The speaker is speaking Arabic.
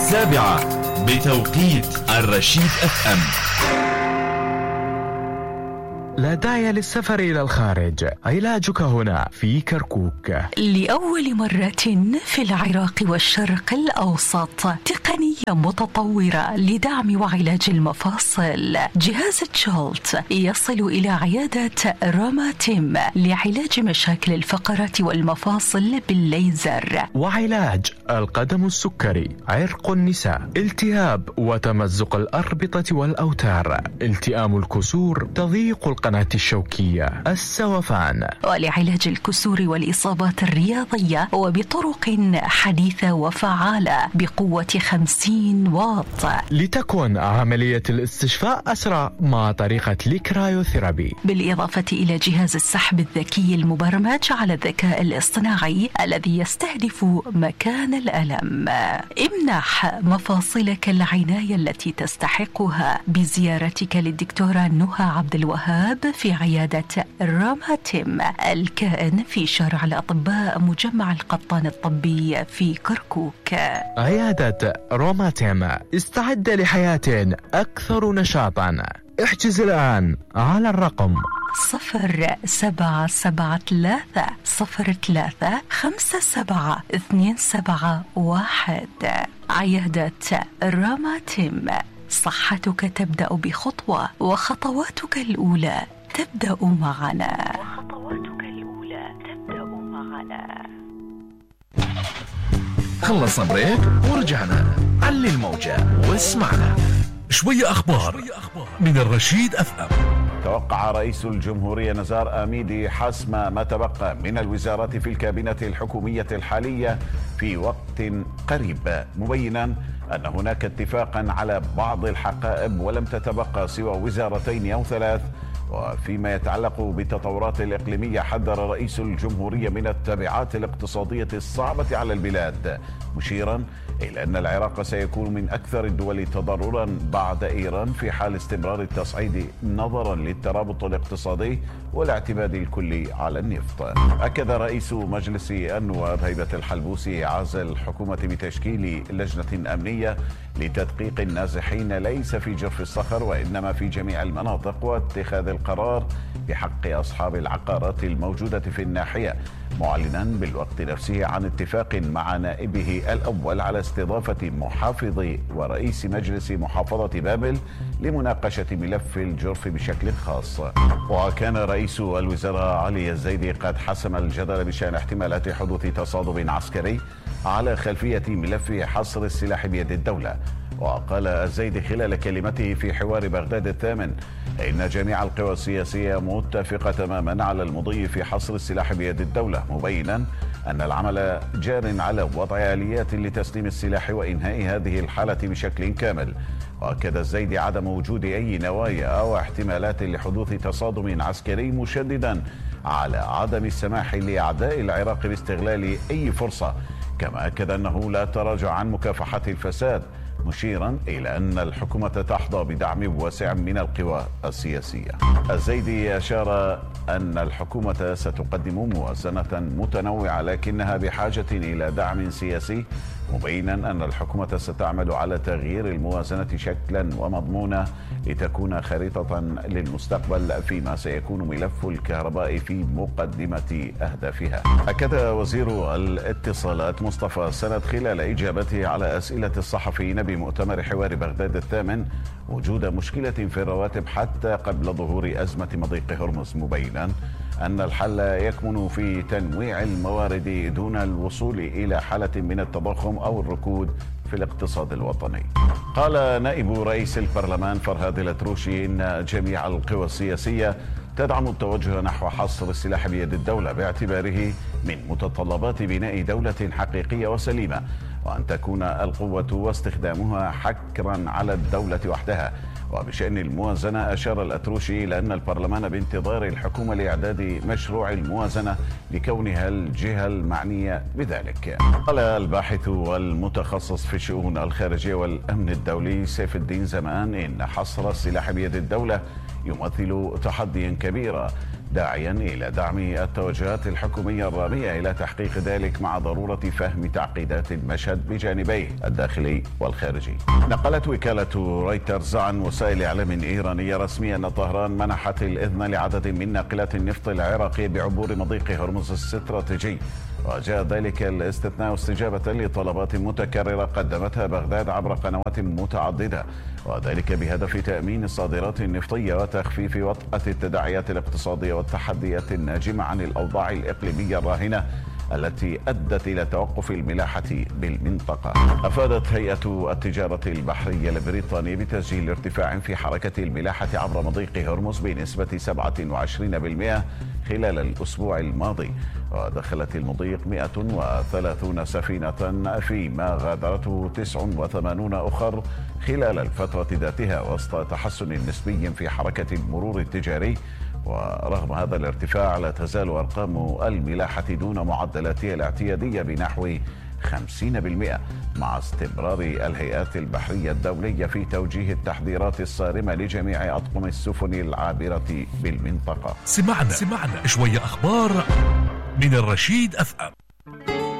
7 بتوقيت الرشيد FM. لا داعي للسفر إلى الخارج، علاجك هنا في كركوك. لأول مرة في العراق والشرق الأوسط تقنية متطورة لدعم وعلاج المفاصل. جهاز تشولت يصل إلى عيادة روماتيم لعلاج مشاكل الفقرات والمفاصل بالليزر، وعلاج القدم السكري، عرق النساء، التهاب وتمزق الأربطة والأوتار، التئام الكسور، تضييق القناة الشوكية، السوفان، ولعلاج الكسور والإصابات الرياضية وبطرق حديثة وفعالة بقوة 50 واط. لتكون عملية الاستشفاء أسرع مع طريقة الكرايوثيرابي، بالإضافة إلى جهاز السحب الذكي المبرمج على الذكاء الاصطناعي الذي يستهدف مكان الألم. امنح مفاصلك العناية التي تستحقها بزيارتك للدكتورة نهى عبد الوهاب في عيادة روماتيم الكائن في شارع الأطباء مجمع القطان الطبي في كركوك. عيادة روماتيم، استعد لحياة أكثر نشاطا. احجز الآن على الرقم 0773-53-271. عيادة روماتيم، صحتك تبدأ بخطوة وخطواتك الأولى تبدأ معنا. خلصنا بريك ورجعنا. علي الموجة واسمعنا. شوية أخبار من الرشيد FM. توقع رئيس الجمهورية نزار آميدي حسم ما تبقى من الوزارات في الكابينة الحكومية الحالية في وقت قريب، مبينا أن هناك اتفاقا على بعض الحقائب ولم تتبقى سوى وزارتين أو 3. وفيما يتعلق بالتطورات الإقليمية، حذر رئيس الجمهورية من التبعات الاقتصادية الصعبة على البلاد، مشيرا إلى أن العراق سيكون من أكثر الدول تضررا بعد إيران في حال استمرار التصعيد نظرا للترابط الاقتصادي والاعتماد الكلي على النفط. أكد رئيس مجلس النواب هيبة الحلبوسي عزل الحكومة بتشكيل لجنة أمنية لتدقيق النازحين ليس في جرف الصخر وإنما في جميع المناطق، واتخاذ القرار بحق أصحاب العقارات الموجودة في الناحية، معلنا بالوقت نفسه عن اتفاق مع نائبه الأول على استضافة محافظ ورئيس مجلس محافظة بابل لمناقشة ملف الجرف بشكل خاص. وكان رئيس الوزراء علي الزيدي قد حسم الجدل بشأن احتمالات حدوث تصادم عسكري على خلفية ملف حصر السلاح بيد الدولة. وقال الزيدي خلال كلمته في حوار بغداد الثامن إن جميع القوى السياسية متفقة تماما على المضي في حصر السلاح بيد الدولة، مبينا أن العمل جار على وضع آليات لتسليم السلاح وإنهاء هذه الحالة بشكل كامل. وأكد الزيدي عدم وجود أي نوايا أو احتمالات لحدوث تصادم عسكري، مشددا على عدم السماح لأعداء العراق باستغلال أي فرصة، كما أكد أنه لا تراجع عن مكافحة الفساد، مشيرا إلى أن الحكومة تحظى بدعم واسع من القوى السياسية. الزيدي أشار أن الحكومة ستقدم موازنة متنوعة لكنها بحاجة إلى دعم سياسي، مبينا أن الحكومة ستعمل على تغيير الموازنة شكلا ومضمونا لتكون خريطة للمستقبل فيما سيكون ملف الكهرباء في مقدمة أهدافها. أكد وزير الاتصالات مصطفى سند خلال إجابته على أسئلة الصحفيين بمؤتمر حوار بغداد الثامن وجود مشكلة في الرواتب حتى قبل ظهور أزمة مضيق هرمز، مبينا أن الحل يكمن في تنويع الموارد دون الوصول إلى حالة من التضخم أو الركود في الاقتصاد الوطني. قال نائب رئيس البرلمان فرهاد الأتروشي إن جميع القوى السياسية تدعم التوجه نحو حصر السلاح بيد الدولة باعتباره من متطلبات بناء دولة حقيقية وسليمة، وأن تكون القوة واستخدامها حكرا على الدولة وحدها. وبشأن الموازنة أشار الأتروشي إلى أن البرلمان بانتظار الحكومة لإعداد مشروع الموازنة لكونها الجهة المعنية بذلك. قال الباحث والمتخصص في الشؤون الخارجية والأمن الدولي سيف الدين زمان إن حصر السلاح بيد الدولة يمثل تحديا كبيرا داعيا إلى دعم التوجهات الحكومية الرامية إلى تحقيق ذلك مع ضرورة فهم تعقيدات المشهد بجانبيه الداخلي والخارجي. نقلت وكالة رويترز عن وسائل إعلام إيرانية رسمية أن طهران منحت الإذن لعدد من ناقلات النفط العراقي بعبور مضيق هرمز الاستراتيجي، وجاء ذلك الاستثناء استجابة لطلبات متكررة قدمتها بغداد عبر قنوات متعددة، وذلك بهدف تأمين الصادرات النفطية وتخفيف وطأة التداعيات الاقتصادية والتحديات الناجمة عن الأوضاع الإقليمية الراهنة التي أدت إلى توقف الملاحة بالمنطقة. أفادت هيئة التجارة البحرية البريطانية بتسجيل ارتفاع في حركة الملاحة عبر مضيق هرمز بنسبة 27% خلال الأسبوع الماضي، ودخلت المضيق 130 سفينة فيما غادرته 89 أخر خلال الفترة ذاتها، وسط تحسن نسبي في حركة المرور التجاري. ورغم هذا الارتفاع لا تزال أرقام الملاحة دون معدلاتها الاعتيادية بنحو 50%، مع استمرار الهيئات البحرية الدولية في توجيه التحذيرات الصارمة لجميع أطقم السفن العابرة بالمنطقة. سمعنا شوية أخبار من الرشيد FM.